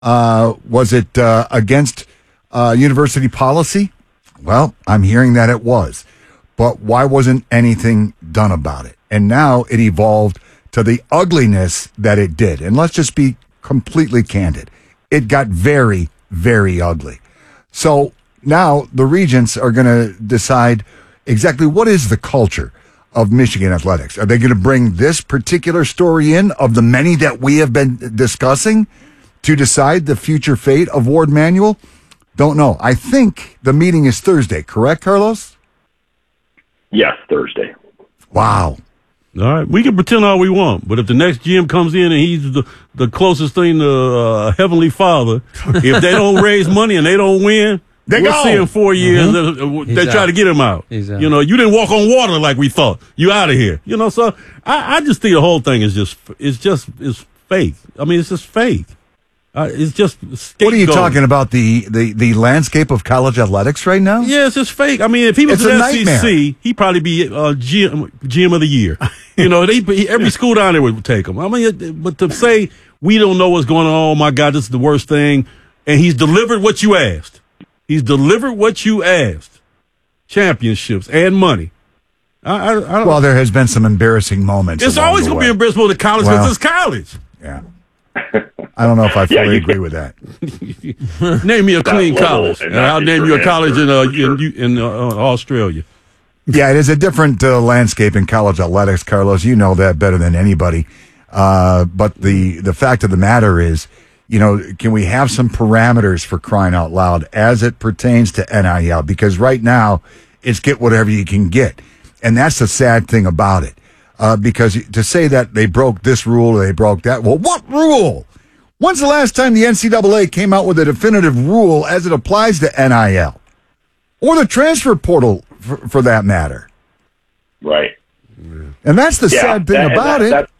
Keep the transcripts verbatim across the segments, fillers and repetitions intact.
Uh, was it uh, against uh, university policy? Well, I'm hearing that it was. But why wasn't anything done about it? And now it evolved to the ugliness that it did. And let's just be completely candid. It got very, very ugly. So now the regents are going to decide exactly what is the culture of Michigan athletics. Are they going to bring this particular story in of the many that we have been discussing to decide the future fate of Ward Manuel? Don't know. I think the meeting is Thursday, correct, Carlos? Yes, Thursday. Wow. All right. We can pretend all we want, but if the next G M comes in and he's the, the closest thing to uh, Heavenly Father, if they don't raise money and they don't win, they we'll go. see in four years Mm-hmm. they He's try out. to get him out. He's out. You know, you didn't walk on water like we thought. You out of here. You know, so I, I just think the whole thing is just, it's just, it's fake. I mean, it's just fake. Uh, it's just scapegoat. What are you talking about? The, the, the landscape of college athletics right now? Yeah, it's just fake. I mean, if he was It's a an S E C, nightmare. he'd probably be uh, G M, G M of the year. You know, they every school down there would take him. I mean, it, but to say we don't know what's going on, oh my God, this is the worst thing, and he's delivered what you asked. He's delivered what you asked. Championships and money. I, I, I don't, Well, there has been some embarrassing moments. it's along always the going to be way. embarrassing to college because Well, it's college. Yeah. I don't know if I Yeah, fully you agree can- with that. Name me a clean level college, and and I'll not name just you a your college in answer, uh, for sure. in, in uh, Australia. Yeah, it is a different uh, landscape in college athletics, Carlos. You know that better than anybody. Uh, but the, the fact of the matter is, you know, can we have some parameters for crying out loud as it pertains to N I L? Because right now, it's get whatever you can get. And that's the sad thing about it. Uh, because to say that they broke this rule or they broke that, well, what rule? When's the last time the N C double A came out with a definitive rule as it applies to N I L? Or the transfer portal, for, for that matter. Right. And that's the Yeah, sad thing that- and about that- it. That's,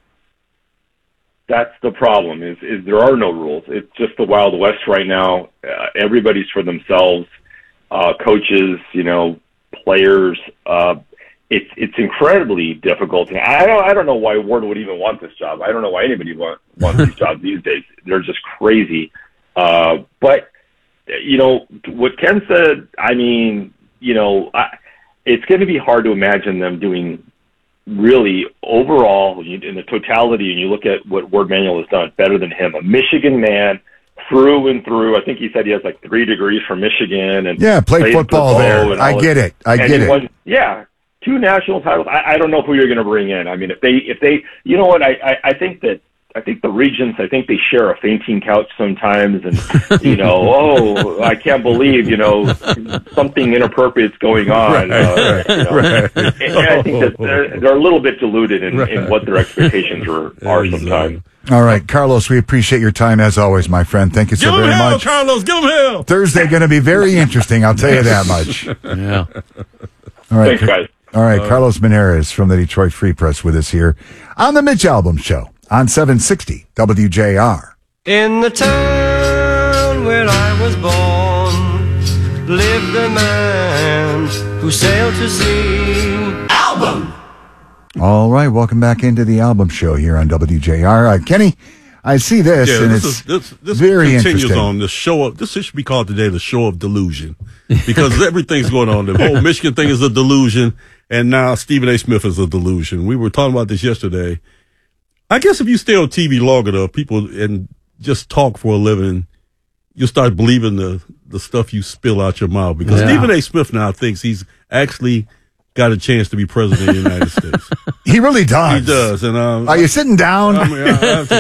that's the problem. Is is there are no rules. It's just the Wild West right now. Uh, everybody's for themselves. Uh, coaches, you know, players. Uh, it's it's incredibly difficult. I don't I don't know why Ward would even want this job. I don't know why anybody want, wants these jobs these days. They're just crazy. Uh, but you know what Ken said. I mean, you know, I, it's going to be hard to imagine them doing. Really, overall, in the totality, and you look at what Ward Manuel has done, better than him. A Michigan man, through and through. I think he said he has like three degrees from Michigan, and Yeah, played football there. and I all get that. it. I And get he it. won- yeah, two national titles. I, I don't know who you're going to bring in. I mean, if they, if they, you know what? I, I, I think that. I think the Regents, I think they share a fainting couch sometimes, and you know, oh, I can't believe, you know, something inappropriate's going on. Right, uh, you know. right. And, and I think that they're, they're a little bit deluded in, in what their expectations are, are sometimes. All right, Carlos, we appreciate your time as always, my friend. Thank you so Give him very hell, much. Carlos. Give him hell. Thursday going to be very interesting. I'll tell you that much. Yeah. All right, Thanks, guys. All right, Carlos Meneres from the Detroit Free Press with us here on the Mitch Albom Show on seven sixty W J R. In the town where I was born lived a man who sailed to sea. Album! All right, welcome back into the Album Show here on W J R. Uh, Kenny, I see this, Yeah, and this it's is this, this very continues interesting. on the show of this should be called today the show of delusion because everything's going on. The whole Michigan thing is a delusion, and now Stephen A. Smith is a delusion. We were talking about this yesterday. I guess if you stay on T V long enough, people and just talk for a living, you'll start believing the the stuff you spill out your mouth because Yeah. Stephen A. Smith now thinks he's actually got a chance to be president of the United States. He really does. He does, and um, Are you sitting down? I mean, I, I have to